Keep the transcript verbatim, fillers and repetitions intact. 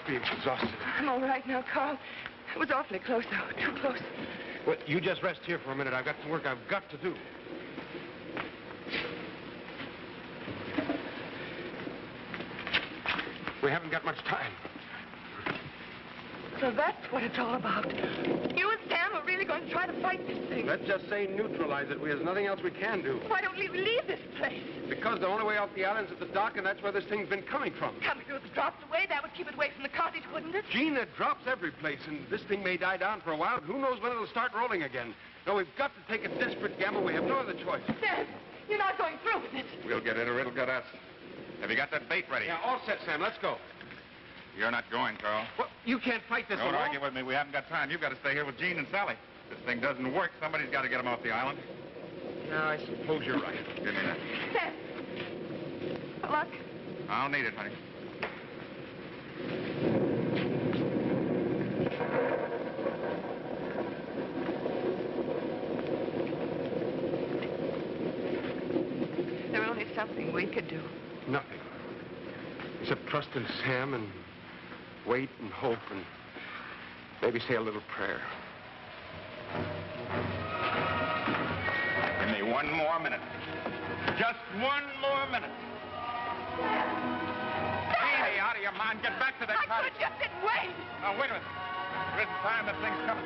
be exhausted. I'm all right now, Carl. It was awfully close, though. Too close. Well, you just rest here for a minute. I've got some work I've got to do. We haven't got much time. So that's what it's all about. You and Sam are really going to try to fight this thing. Let's just say neutralize it. There's nothing else we can do. Why don't we leave this place? Because the only way off the island's at the dock, and that's where this thing's been coming from. Coming through the drops away, that would keep it away from the cottage, wouldn't it? Gene, it drops every place, and this thing may die down for a while. Who knows when it'll start rolling again? No, we've got to take a desperate gamble. We have no other choice. Sam, you're not going through with it. We'll get it or it'll get us. Have you got that bait ready? Yeah, all set, Sam. Let's go. You're not going, Carl. Well, you can't fight this Don't alone. argue with me. We haven't got time. You've got to stay here with Gene and Sally. If this thing doesn't work, somebody's got to get them off the island. Yeah, I suppose you're right. Give me that. Sam. Luck. I'll need it, honey. There's only something we could do. Nothing. Except trust in Sam and wait and hope and maybe say a little prayer. Give me one more minute. Just one more minute. Genie, out of your mind. Get back to that I cottage. could just sit and wait. Now, wait a minute. There isn't time. That thing's coming.